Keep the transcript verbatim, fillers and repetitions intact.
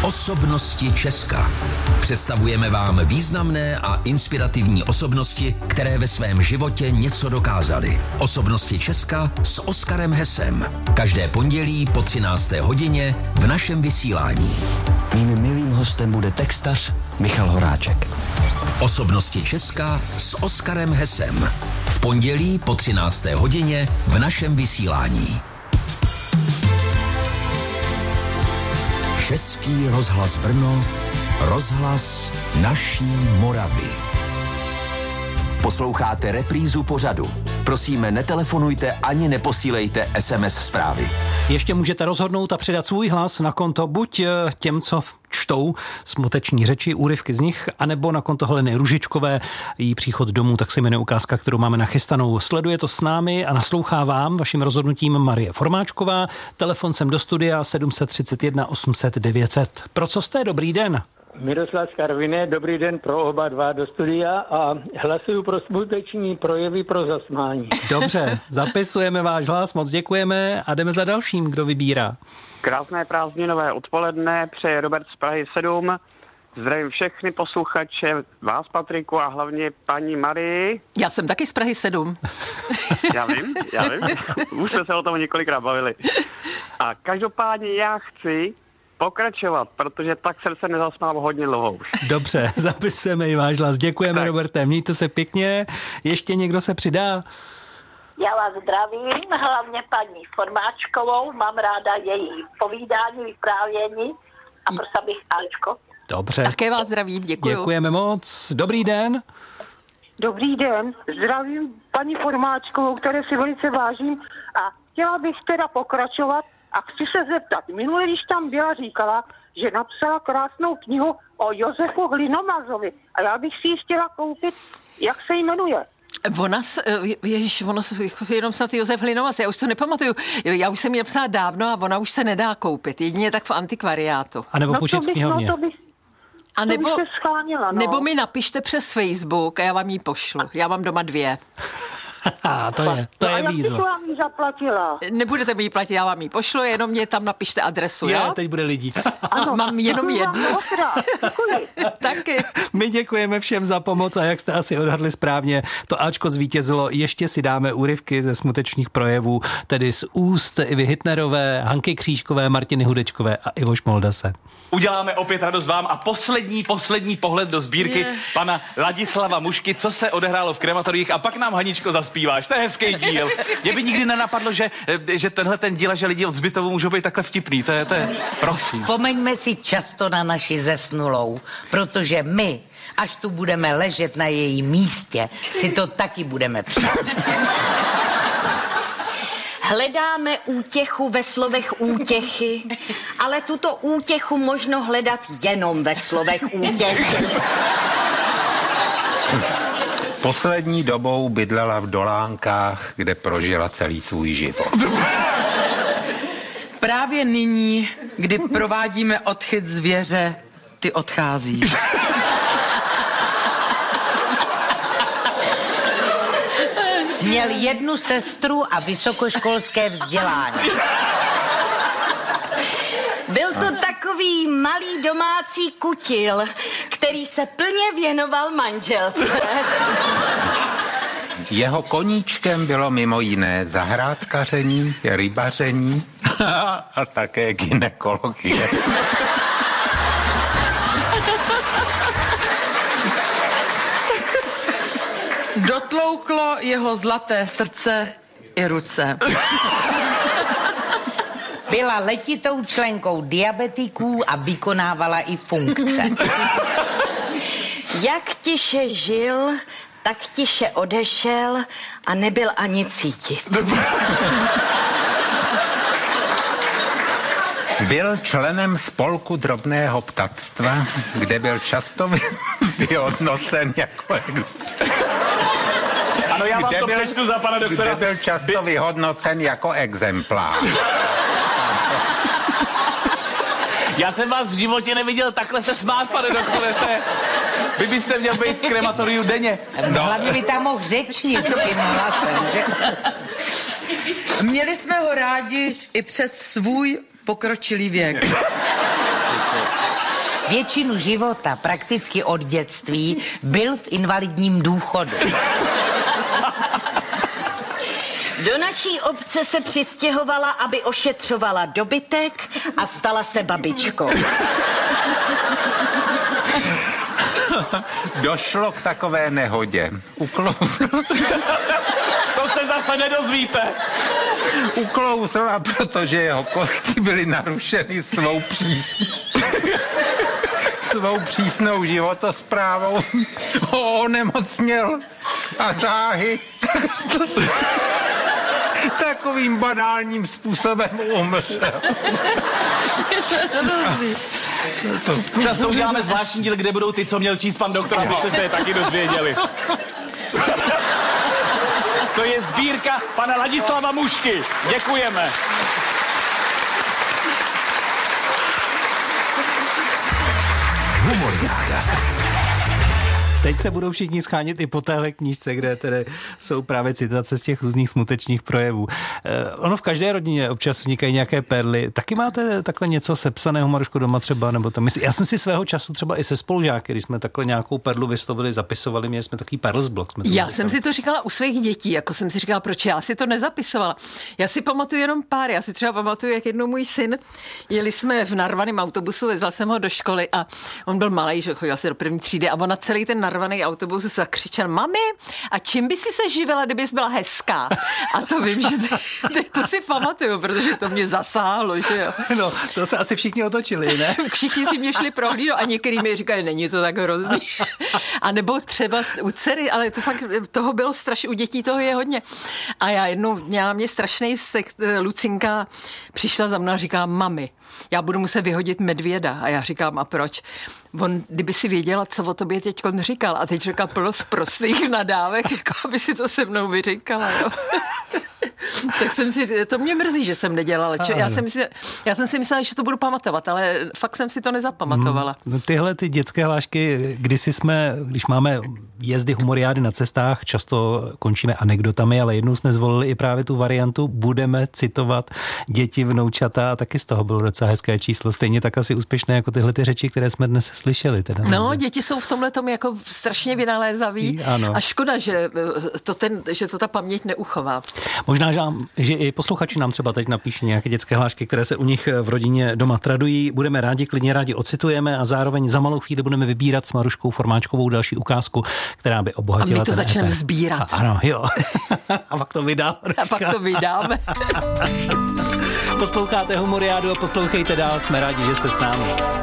Osobnosti Česka. Představujeme vám významné a inspirativní osobnosti, které ve svém životě něco dokázaly. Osobnosti Česka s Oskarem Hesem. Každé pondělí po třinácté hodině v našem vysílání. Mým milým hostem bude textař Michal Horáček. Osobnosti Česka s Oskarem Hesem. V pondělí po třinácté hodině v našem vysílání. Český rozhlas Brno, rozhlas naší Moravy. Posloucháte reprízu pořadu. Prosíme, netelefonujte ani neposílejte es em es zprávy. Ještě můžete rozhodnout a přidat svůj hlas na konto buď těm, co čtou smuteční řeči, úryvky z nich, anebo na konto Heleny Růžičkové, její příchod domů, tak se jmenuje ukázka, kterou máme nachystanou. Sleduje to s námi a naslouchá vám vaším rozhodnutím Marie Formáčková. Telefon sem do studia sedm set třicet jedna osm set devět set. Pro co jste? Dobrý den. Miroslav z Karviné, dobrý den pro oba dva do studia a hlasuju pro smuteční projevy pro zasmání. Dobře, zapisujeme váš hlas, moc děkujeme a jdeme za dalším, kdo vybírá. Krásné prázdninové odpoledne, přeje Robert z Prahy sedm. Zdravím všechny posluchače, vás Patriku a hlavně paní Marii. Já jsem taky z Prahy sedm. Já vím, já vím, už jsme se o tom několikrát bavili. A každopádně já chci pokračovat, protože tak srdce nezasmálo hodně dlouho už. Dobře, zapisujeme i váš hlas. Děkujeme, tak. Roberte, mějte se pěkně. Ještě někdo se přidá? Já vás zdravím, hlavně paní Formáčkovou, mám ráda její povídání, vyprávění a prosím bych Alčko. Dobře. Také vás zdravím, děkuji. Děkujeme moc. Dobrý den. Dobrý den, zdravím paní Formáčkovou, které si velice vážím a chtěla bych teda pokračovat a chci se zeptat. Minule, když tam byla, říkala, že napsala krásnou knihu o Josefu Hlinomazovi a já bych si ji chtěla koupit, jak se jmenuje. Ona, ježiš, ono, jenom snad Josef Hlinomaz, já už to nepamatuju. Já už jsem ji napsala dávno a ona už se nedá koupit, jedině tak v antikvariátu. A nebo no počít v knihovně. No, a nebo, schánila, no. nebo mi napište přes Facebook a já vám ji pošlu. Já mám doma dvě. to je, to je no výzva. A jak bych vám ji zaplatila? Nebudete mi ji platit, já vám ji pošlu, jenom mě tam napište adresu, jo? jo? Teď bude lidí. Ano, mám jenom jednu. Taky. My děkujeme všem za pomoc a jak jste asi odhadli správně, to Ačko zvítězilo. Ještě si dáme úryvky ze smutečných projevů, tedy z úst Ivy Hitnerové, Hanky Křížkové, Martiny Hudečkové a Ivo Šmoldase. Uděláme opět radost vám a poslední, poslední pohled do sbírky je. pana Ladislava Mušky, co se odehrálo v krematoriích a pak nám Haničko zaspíváš. To je hezký díl. Mě by nikdy nenapadlo, že, že tenhle ten díl, že lidi od Zbytovu můžou být takhle vtipný. To je, to je, prosím. Vzpomeňme si často na naši zesnulou, protože my, až tu budeme ležet na jejím místě, si to taky budeme přát. Hledáme útěchu ve slovech útěchy, ale tuto útěchu možno hledat jenom ve slovech útěchy. Poslední dobou bydlela v Dolánkách, kde prožila celý svůj život. Právě nyní, kdy provádíme odchyt zvěře, ty odcházíš. Měl jednu sestru a vysokoškolské vzdělání. Byl to takový malý domácí kutil, který se plně věnoval manželce. Jeho koníčkem bylo mimo jiné zahrádkaření, rybaření a také gynekologie. Dotlouklo jeho zlaté srdce i ruce. Byla letitou členkou diabetiků a vykonávala i funkce. Jak tiše žil, tak tiše odešel a nebyl ani cítit. Byl členem spolku drobného ptactva, kde byl často vyhodnocen jako Ano, já vám kde to byl, přečtu za pana doktora. Kde byl často vyhodnocen jako exemplář. Já jsem vás v životě neviděl takhle se smát, pane doktore. To je... Vy byste měl být v krematoriu denně. No. Hlavně by tam mohl řečnit tím hlasem, že? Měli jsme ho rádi i přes svůj pokročilý věk. většinu života, prakticky od dětství, byl v invalidním důchodu. Do naší obce se přistěhovala, aby ošetřovala dobytek a stala se babičkou. Došlo k takové nehodě. Uklouzla. To se zase nedozvíte. Uklouzla, protože jeho kosti byly narušeny svou přísnou. svou přísnou životosprávou. Ho onemocněl a záhy takovým banálním způsobem umřel. Často uděláme zvláštní díl, kde budou ty, co měl číst pan doktor, abyste se je taky dozvěděli. To je sbírka pana Ladislava Mušky. Děkujeme. Humoriáda. Teď se budou všichni schánět i po téhle knížce, kde tedy jsou právě citace z těch různých smutečných projevů. Eh, ono v každé rodině občas vznikají nějaké perly. Taky máte takhle něco sepsaného, Maruško, doma třeba? Nebo to mysl... Já jsem si svého času třeba i se spolužáky, když jsme takhle nějakou perlu vyslovili, zapisovali, měli jsme takový perlsblok. Já říkali. jsem si to říkala u svých dětí, jako jsem si říkala, proč já si to nezapisovala. Já si pamatuju jenom pár, já si třeba pamatuju, jak jednou můj syn, jeli jsme v narvaném autobusu, vezla jsem ho do školy a on byl malej, že chodil asi do první třídy a on na celý ten narvaný autobus zakřičel: mami, a čím by si se živila, kdybys byla hezká? A to vím, že ty, ty, to si pamatuju, protože to mě zasáhlo, že jo. No, to se asi všichni otočili, ne? Všichni si mě šli prohlídnout a některý mi říkali, není to tak hrozný. A nebo třeba u dcery, ale to fakt, toho bylo strašně, u dětí toho je hodně. A já jednou měla mě strašný vztek, Lucinka přišla za mnou a říká: mami, já budu muset vyhodit medvěda. A já říkám: a proč? On, kdyby si věděla, co o tobě teď říkal, a teď říká plno z prostých nadávek, jako aby si to se mnou vyříkala, jo. Tak jsem si, to mě mrzí, že jsem nedělala. Čo, já, jsem si, já jsem si myslela, že to budu pamatovat, ale fakt jsem si to nezapamatovala. Hmm. No, tyhle ty dětské hlášky, kdysi jsme, když máme jezdy humoriády na cestách, často končíme anekdotami, ale jednou jsme zvolili i právě tu variantu, budeme citovat děti, vnoučata, a taky z toho bylo docela hezké číslo. Stejně tak asi úspěšné jako tyhle ty řeči, které jsme dnes slyšeli. Teda, no, ne? Děti jsou v tomhletom jako strašně vynalézaví a škoda, že to, ten, že to ta paměť neuchová. Možná, že, že i posluchači nám třeba teď napíší nějaké dětské hlášky, které se u nich v rodině doma tradují. Budeme rádi, klidně rádi ocitujeme a zároveň za malou chvíli budeme vybírat s Maruškou Formáčkovou další ukázku, která by obohatila. A my to začneme sbírat. A, ano, jo. A pak to vydáme. A pak to vydáme. Posloucháte Humoriádu a poslouchejte dál. Jsme rádi, že jste s námi.